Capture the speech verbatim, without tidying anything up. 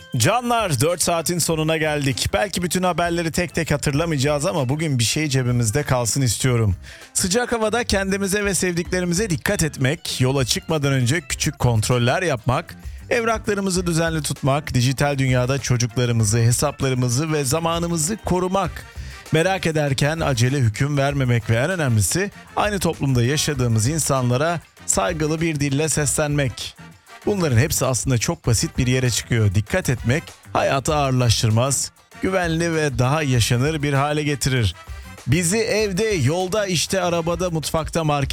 Canlar, dört saatin sonuna geldik. Belki bütün haberleri tek tek hatırlamayacağız ama bugün bir şey cebimizde kalsın istiyorum. Sıcak havada kendimize ve sevdiklerimize dikkat etmek, yola çıkmadan önce küçük kontroller yapmak, evraklarımızı düzenli tutmak, dijital dünyada çocuklarımızı, hesaplarımızı ve zamanımızı korumak. Merak ederken acele hüküm vermemek ve en önemlisi aynı toplumda yaşadığımız insanlara saygılı bir dille seslenmek. Bunların hepsi aslında çok basit bir yere çıkıyor. Dikkat etmek hayatı ağırlaştırmaz, güvenli ve daha yaşanır bir hale getirir. Bizi evde, yolda, işte, arabada, mutfakta, markette